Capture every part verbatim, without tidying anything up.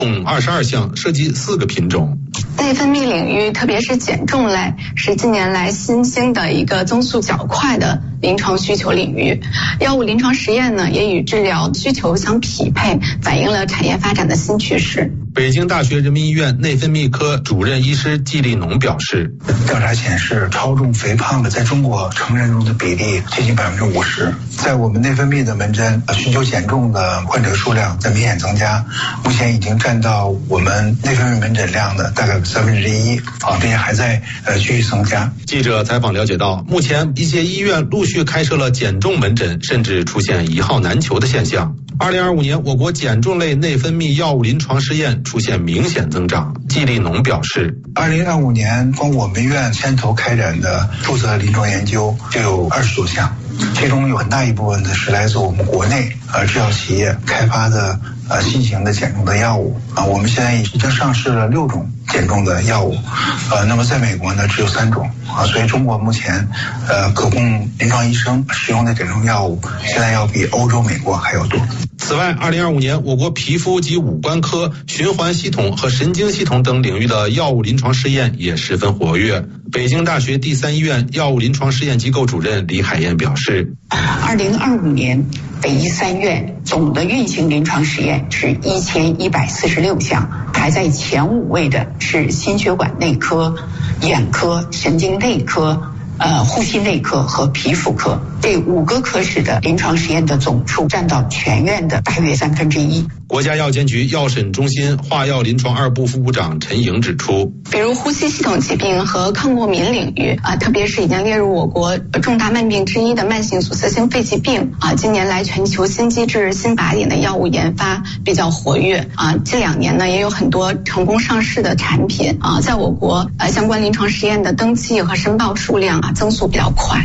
共二十二项，涉及四个品种。 内分泌领域，特别是减重类，是近年来新兴的一个增速较快的临床需求领域。药物临床实验呢，也与治疗需求相匹配，反映了产业发展的新趋势。 北京大学人民医院内分泌科主任医师季立农表示， 调查显示，超重肥胖的在中国成人中的比例接近百分之五十。在我们内分泌的门诊，寻求减重的患者数量在明显增加，目前已经占到我们内分泌门诊量的大概三分之一啊，并且还在呃继续增加。 记者采访了解到，目前一些医院陆续开设了减重门诊，甚至出现一号难求的现象。二零二五年，我国减重类内分泌药物临床试验出现明显增长。季立农表示， 二零二五年光我们院牵头开展的注册临床研究就有二十多项，其中有很大一部分的是来自我们国内呃制药企业开发的呃新型的减重的药物啊，我们现在已经上市了六种减重的药物，呃，那么在美国呢只有三种啊，所以中国目前呃可供临床医生使用的减重药物现在要比欧洲、美国还要多。 此外，二零二五年我国皮肤及五官科、循环系统和神经系统等领域的药物临床试验也十分活跃。北京大学第三医院药物临床试验机构主任李海燕表示， 二零二五年北医三院总的运行临床实验是一千一百四十六项，排在前五位的是心血管内科、眼科、神经内科、呃呼吸内科和皮肤科。这五个科室的临床实验的总数占到全院的大约三分之一。 国家药监局药审中心化药临床二部副部长陈颖指出， 比如呼吸系统疾病和抗过敏领域啊，特别是已经列入我国重大慢病之一的慢性阻塞性肺疾病啊，近年来全球新机制、新靶点的药物研发比较活跃啊，近两年呢也有很多成功上市的产品啊，在我国呃相关临床实验的登记和申报数量啊增速比较快。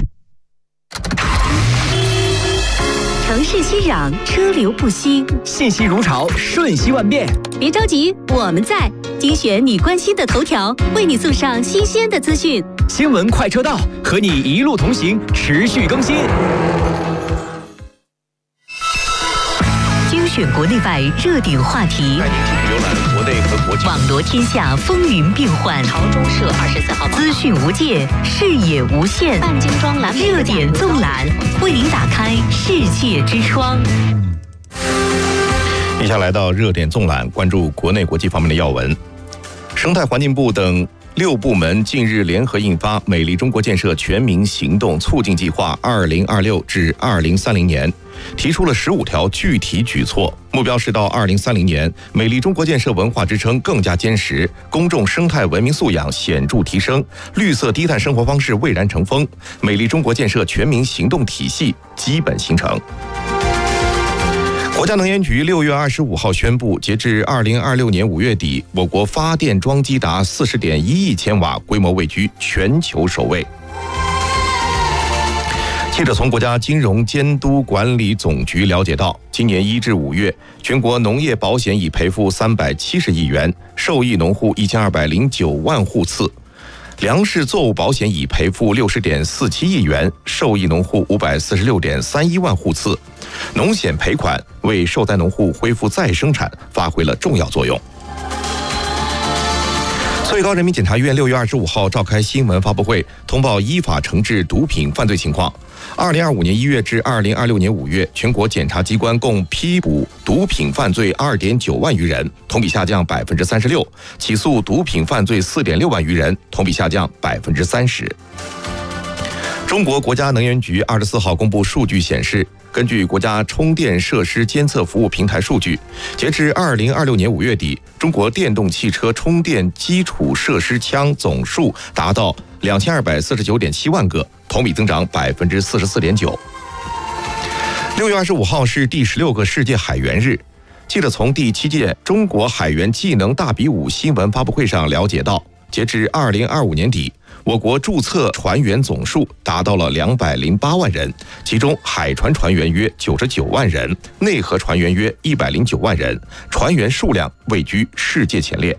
城市熙攘，车流不息， 信息如潮，瞬息万变。 别着急，我们在精选你关心的头条，为你送上新鲜的资讯。 新闻快车道，和你一路同行，持续更新。 精选国内外热点话题， 带您继续浏览国内和国际， 网罗天下风云变幻。 朝中社二十四号资讯无界，视野无限。 半精装蓝热点纵览，为您打开世界之窗。 接下来到热点纵览，关注国内国际方面的要闻。生态环境部等六部门近日联合印发《美丽中国建设全民行动促进计划（二零二六至二零三零年）》，提出了十五条具体举措，目标是到二零三零年，美丽中国建设文化支撑更加坚实，公众生态文明素养显著提升，绿色低碳生活方式蔚然成风，美丽中国建设全民行动体系基本形成。国家能源局六月二十五号宣布，截至二零二六年五月底，我国发电装机达四十点一亿千瓦，规模位居全球首位。记者从国家金融监督管理总局了解到，今年一至五月，全国农业保险已赔付三百七十亿元，受益农户一千二百零九万户次。粮食作物保险已赔付六十点四七亿元，受益农户五百四十六点三一万户次。农险赔款为受灾农户恢复再生产发挥了重要作用。最高人民检察院六月二十五号召开新闻发布会，通报依法惩治毒品犯罪情况。二零二五年一月至二零二六年五月，全国检察机关共批捕毒品犯罪二点九万余人，同比下降百分之三十六；起诉毒品犯罪四点六万余人，同比下降百分之三十。中国国家能源局二十四号公布数据显示，根据国家充电设施监测服务平台数据，截至二零二六年五月底，中国电动汽车充电基础设施枪总数达到两千二百四十九点七万个，同比增长百分之四十四点九。六月二十五号是第十六个世界海员日。记者从第七届中国海员技能大比武新闻发布会上了解到，截至二零二五年底，我国注册船员总数达到了两百零八万人，其中海船船员约九十九万人，内河船员约一百零九万人，船员数量位居世界前列。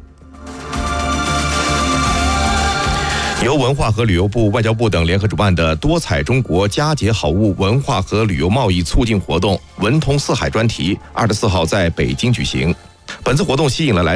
由文化和旅游部、外交部等联合主办的多彩中国佳节好物文化和旅游贸易促进活动文通四海专题二十四号在北京举行。 本次活动吸引了来